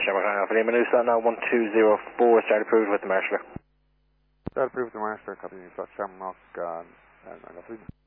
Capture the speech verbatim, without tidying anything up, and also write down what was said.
Shamrock Alpha Lima, Noosa, now one two zero four, start approved with the marshaller. Start approved with the marshaller, copy, Shamrock, uh, Alpha Lima.